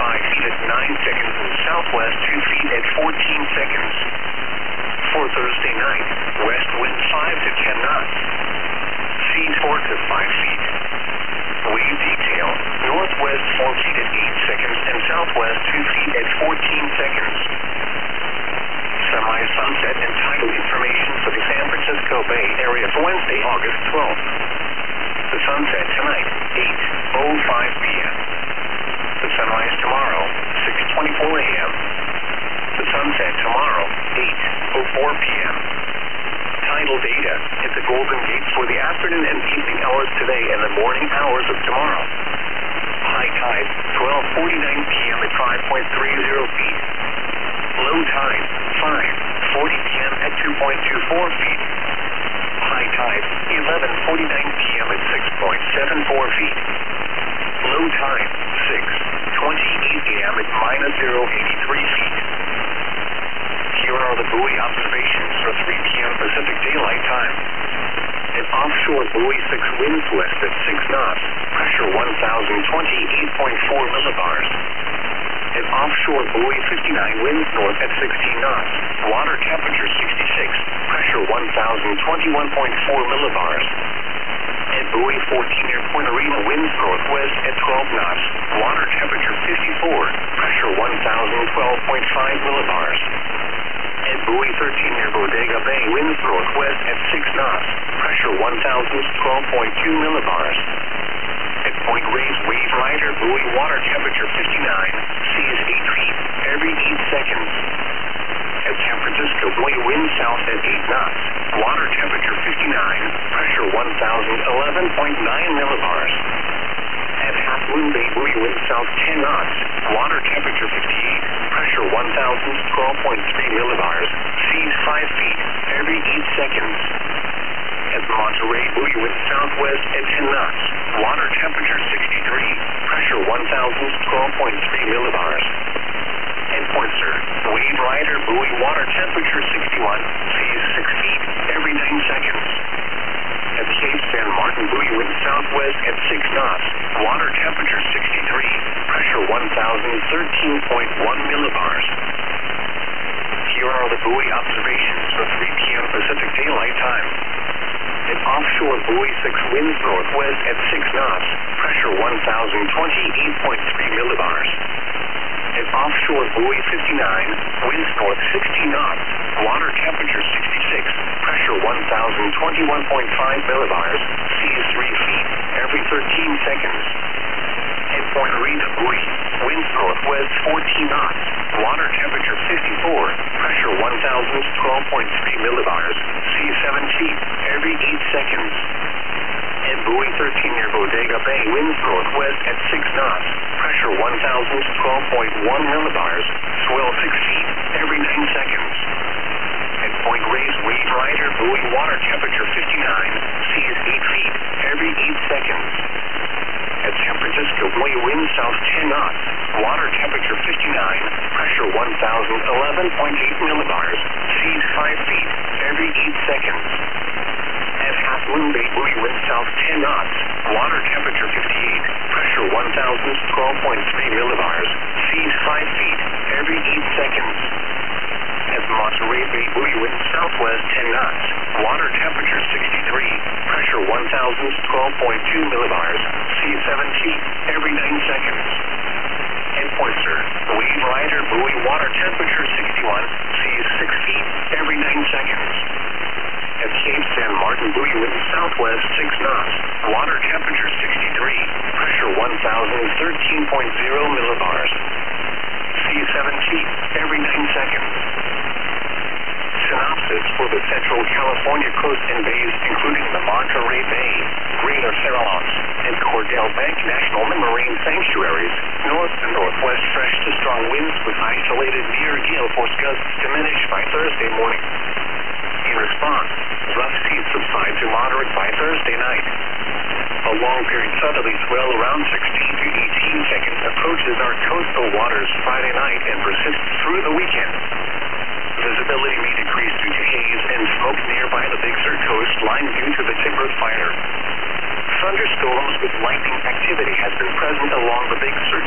5 feet at 9 seconds and southwest 2 feet at 14 seconds. For Thursday night, west wind 5 to 10 knots. Seas 4 to 5 feet. Wave detail, northwest 4 feet at 8 seconds and southwest 2 feet at 14 seconds. Semi-sunset and tidal information for the San Francisco Bay Area for Wednesday, August 12th. The sunset tonight, 8:05 p.m. The sunrise tomorrow, 6:24 a.m. The sunset tomorrow, 8:04 p.m. Tidal data at the Golden Gate for the afternoon and evening hours today and the morning hours of tomorrow. High tide, 12:49 p.m. at 5.30 feet. Low tide, 5:40 p.m. at 2.24 feet. High tide, 11:49 p.m. at 6.74 feet. Low tide, 6:28 a.m. at -0.83 feet. Here are the buoy observations for 3 p.m. Pacific Daylight Time. An offshore buoy 6 winds west at 6 knots, pressure 1,028.4 millibars. An offshore buoy 59 winds north at 16 knots, water temperature 66, pressure 1,021.4 millibars. At buoy 14 near Point Arena winds northwest at 12 knots, water temperature 54, pressure 1,012.5 millibars. At buoy 13 near Bodega Bay winds northwest at 6 knots, pressure 1,012.2 millibars. At Point Reyes Wave Rider buoy water temperature 59, seas 8 feet every 8 seconds. At San Francisco buoy wind south at 8 knots, water temperature 59, pressure 1,011.9 millibars. At Half Moon Bay buoy wind south 10 knots, water temperature 58, pressure 1,012.3 millibars, seas 5 feet every 8 seconds. At Monterey buoy wind southwest at 10 knots, water temperature 63, pressure 1,012.3 millibars. At Point Sur, Wave Rider buoy water temperature 61, seas 6 feet every 9 seconds. At Cape San Martin buoy wind southwest at 6 knots, water temperature 63, pressure 1,013.1 millibars. Here are the buoy observations for 3 p.m. Pacific Daylight Time. An offshore buoy 6 winds northwest at 6 knots, pressure 1,028.3 millibars. An offshore buoy 59, winds north 60 knots, water temperature 66, pressure 1,021.5 millibars, seas 3 feet every 13 seconds. At Point Arena buoy, winds northwest 14 knots, water temperature 54, pressure 1,012.3 millibars, seas 7 feet every 8 seconds. At buoy 13 near Bodega Bay, winds northwest at 6 knots, pressure 1,012.1 millibars, swell 6 feet every 9 seconds. At Point Reyes Wave Rider buoy water temperature 59, seas 8 feet every 8 seconds. At San Francisco buoy wind south 10 knots, water temperature 59, pressure 1,011.8 millibars, seas 5 feet every 8 seconds. At Half Moon Bay buoy wind south 10 knots, water temperature 58, pressure 1,012.3 millibars, seas 5 feet every 8 seconds. At Monterey Bay buoy wind southwest 10 knots, water temperature 63, pressure 1,012.2 millibars, seas 7 feet every 9 seconds. At Point Sur, Wave Rider buoy water temperature 61, seas 6 feet every 9 seconds. At Cape San Martin buoy wind southwest 6 knots, water temperature 63, pressure 1,013.0 millibars, seas 7 feet every 9 seconds. Synopsis for the Central California coast and bays, including the Monterey Bay, Greater Farallones, and Cordell Bank National Marine Sanctuaries. North to northwest fresh to strong winds with isolated near gale force gusts diminish by Thursday morning. In response, rough seas subside to moderate by Thursday night. A long-period southerly swell around 16 to 18 seconds approaches our coastal waters Friday night and persists through the weekend. Visibility may decrease due to haze and smoke nearby the Big Sur coastline due to the timber fire. Thunderstorms with lightning activity has been present along the Big Sur